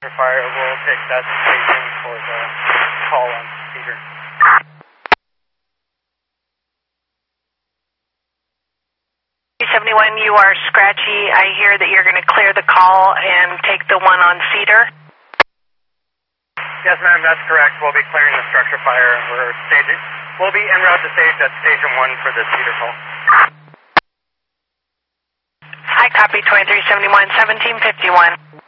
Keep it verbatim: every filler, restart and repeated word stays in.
Fire will take that station for the call on Cedar. three seventy-one, you are scratchy. I hear that you're going to clear the call and take the one on Cedar. Yes, ma'am, that's correct. We'll be clearing the structure fire and we're staging. We'll be en route to stage at station one for the Cedar call. Hi, copy twenty-three seventy-one, seventeen fifty-one.